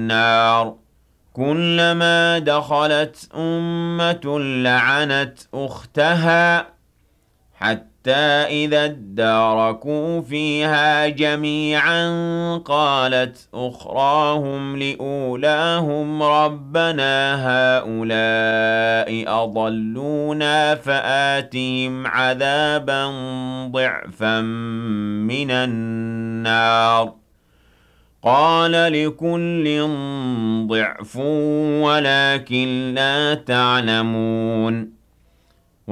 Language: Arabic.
النار كلما دخلت أمة لعنت أختها حتى إذا اداركوا فيها جميعا قالت أخراهم لأولاهم ربنا هؤلاء أضلونا فآتهم عذابا ضعفا من النار قال لكل ضعف ولكن لا تعلمون